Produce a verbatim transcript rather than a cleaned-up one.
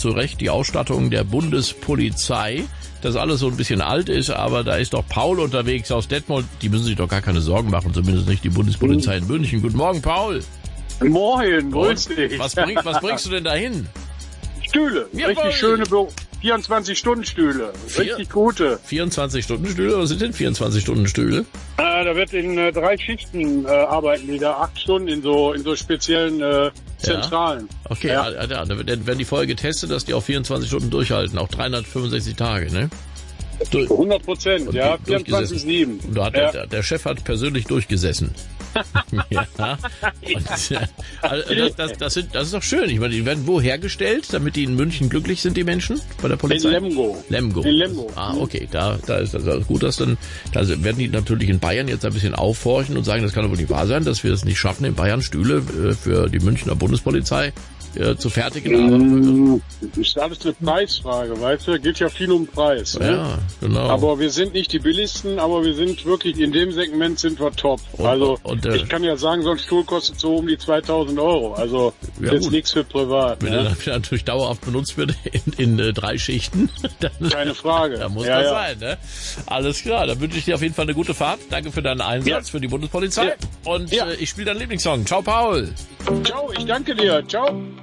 zu Recht die Ausstattung der Bundespolizei, dass alles so ein bisschen alt ist, aber da ist doch Paul unterwegs aus Detmold. Die müssen sich doch gar keine Sorgen machen, zumindest nicht die Bundespolizei in München. Guten Morgen, Paul. Moin, grüß dich. Was, bring, was bringst du denn dahin? Stühle, Jawohl. richtig schöne vierundzwanzig-Stunden-Stühle, richtig gute. vierundzwanzig-Stunden-Stühle, was sind denn vierundzwanzig-Stunden-Stühle? Äh, da wird in äh, drei Schichten äh, arbeiten die da, acht Stunden in so in so speziellen äh, Zentralen. Ja. Okay, ja. ja. Ja, da werden die vorher getestet, dass die auch vierundzwanzig Stunden durchhalten, auch dreihundertfünfundsechzig Tage, ne? hundert Prozent, ja, vierundzwanzig sieben. Und da hat ja. der, der Chef hat persönlich durchgesessen. ja. Und, also das, das, das, sind, das ist doch schön. Ich meine, die werden wo hergestellt, damit die in München glücklich sind, die Menschen bei der Polizei? In Lemgo. Lemgo. In Lemgo. Ah, okay. Da, da ist das also gut, dass dann, da werden die natürlich in Bayern jetzt ein bisschen aufhorchen und sagen, das kann doch wohl nicht wahr sein, dass wir es nicht schaffen, in Bayern Stühle äh, für die Münchner Bundespolizei äh, zu fertigen. Das ist alles eine Preisfrage, weißt du? Geht ja viel um Preis. Ne? Ja, genau. Aber wir sind nicht die billigsten, aber wir sind wirklich, in dem Segment sind wir top. Und, also und, äh, ich kann ja sagen, so ein Stuhl kostet so um die zweitausend Euro. Also ja, jetzt gut. nichts für privat. Wenn Ne? er natürlich dauerhaft benutzt wird in, in äh, drei Schichten, dann, Keine Frage. da muss ja, das ja. sein. Ne? Alles klar, dann wünsche ich dir auf jeden Fall eine gute Fahrt. Danke für deinen Einsatz Ja. für die Bundespolizei. Ja. Und Ja. äh, ich spiele deinen Lieblingssong. Ciao, Paul. Ciao, ich danke dir. Ciao.